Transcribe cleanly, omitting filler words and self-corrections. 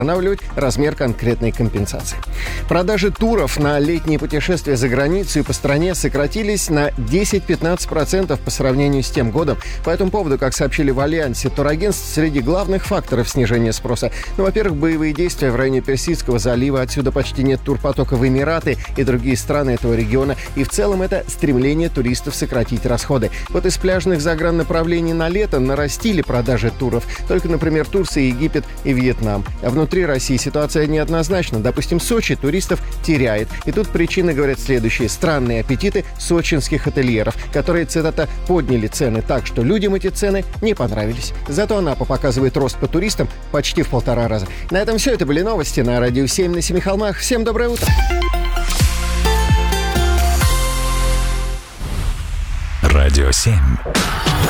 устанавливать размер конкретной компенсации. Продажи туров на летние путешествия за границу и по стране сократились на 10-15% по сравнению с тем годом. По этому поводу, как сообщили в Альянсе турагентств, среди главных факторов снижения спроса, во-первых, боевые действия в районе Персидского залива, отсюда почти нет турпотока в Эмираты и другие страны этого региона, и в целом это стремление туристов сократить расходы. Вот из пляжных заграннаправлений на лето нарастили продажи туров, только, например, Турция, Египет и Вьетнам. А внутри России ситуация неоднозначна. Допустим, Сочи туристов теряет. И тут причины, говорят, следующие. Странные аппетиты сочинских ательеров, которые, цитата, подняли цены так, что людям эти цены не понравились. Зато Анапа показывает рост по туристам почти в 1,5 раза. На этом все. Это были новости на Радио 7 на Семи холмах. Всем доброе утро. Радио 7.